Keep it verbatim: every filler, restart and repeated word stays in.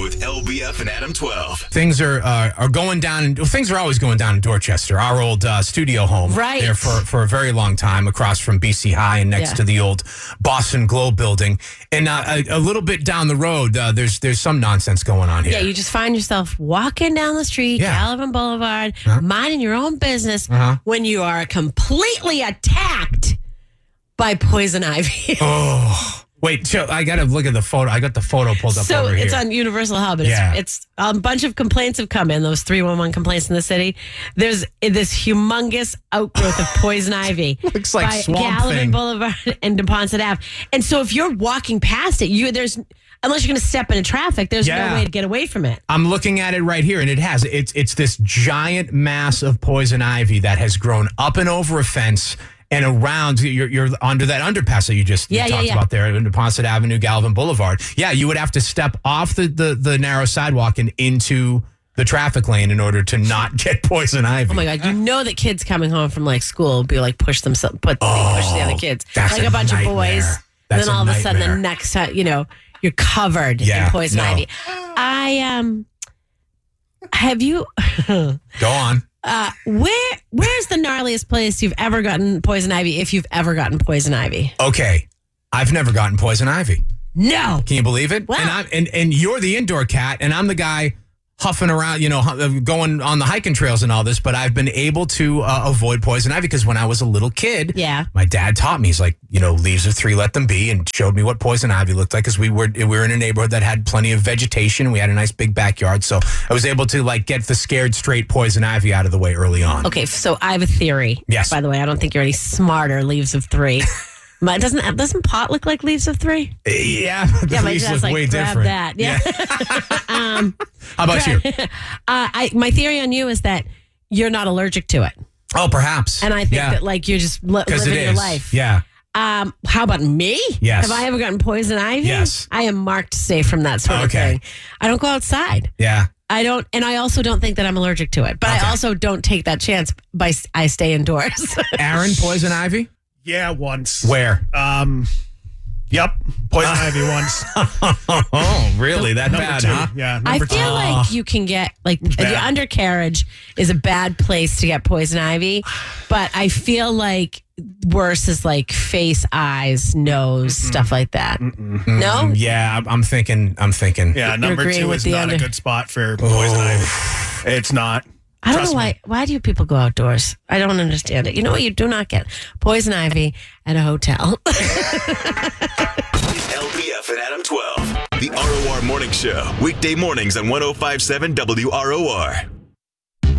with L B F and Adam twelve. Things are uh, are going down. In, well, things are always going down in Dorchester, our old uh, studio home. Right. There for, for a very long time, across from B C High and next Yeah. to the old Boston Globe building. And uh, a, a little bit down the road, uh, there's there's some nonsense going on here. Yeah, you just find yourself walking down the street, Yeah. Gallivan Boulevard, Uh-huh. minding your own business Uh-huh. when you are completely attacked by poison ivy. Oh. Wait, chill, I got to look at the photo. I got the photo pulled up So over it's here. on Universal Hub. And Yeah. It's, it's a bunch of complaints have come in, those three one one complaints in the city. There's this humongous outgrowth of poison ivy. Looks like by Swamp Gallivan Thing. Boulevard and DePonset Ave. And so if you're walking past it, you there's unless you're going to step into traffic, there's Yeah. no way to get away from it. I'm looking at it right here, and it has. It's it's this giant mass of poison ivy that has grown up and over a fence and around. You're, you're under that underpass that you just you Yeah, yeah, talked yeah. about there, in Ponset Avenue, Gallivan Boulevard. Yeah, you would have to step off the, the, the narrow sidewalk and into the traffic lane in order to not get poison ivy. Oh my God! You know that kids coming home from like school be like push themselves, put Oh, push the other kids, that's like a, a bunch nightmare. of boys. That's and then a all of a sudden, the nightmare. next time, you know, you're covered Yeah, in poison no. ivy. I um, have you? Go on. Uh, where where's the gnarliest place you've ever gotten poison ivy? If you've ever gotten poison ivy, Okay, I've never gotten poison ivy. no. Can you believe it? Wow. And I'm and, and you're the indoor cat, and I'm the guy huffing around, you know, hu- going on the hiking trails and all this. But I've been able to uh, avoid poison ivy because when I was a little kid, Yeah. my dad taught me. He's like, you know, leaves of three, let them be, and showed me what poison ivy looked like. Because we were we were in a neighborhood that had plenty of vegetation. We had a nice big backyard, so I was able to like get the scared straight poison ivy out of the way early on. Okay, so I have a theory. Yes. By the way, I don't think you're any smarter. Leaves of three. My, doesn't doesn't pot look like leaves of three? Yeah, the Yeah, my leaves dad's look like, way grab different. that. Yeah. um, How about you? uh, I my theory on you is that you're not allergic to it, Oh, perhaps. and I think yeah. that like you're just li- because living it your is. life. Yeah. Um, how about me? Yes. Have I ever gotten poison ivy? Yes. I am marked safe from that sort of Okay. thing. I don't go outside. Yeah. I don't, and I also don't think that I'm allergic to it. But Okay. I also don't take that chance by s- I stay indoors. Aaron, poison ivy? Yeah, once. Where? Um, yep, poison ivy once. Oh, really? That Number bad, two. huh? Yeah, I number feel two. like you can get like the bad. undercarriage is a bad place to get poison ivy, but I feel like worse is like face, eyes, nose, stuff like that. No, Yeah, I'm- I'm thinking. I'm thinking. Yeah, number agreeing two with is the not under- a good spot for poison ivy. It's not. I don't Trust know why. me. Why do people go outdoors? I don't understand it. You know what? You do not get poison ivy at a hotel. L B F and Adam twelve. The R O R Morning Show. Weekday mornings on one oh five point seven W R O R.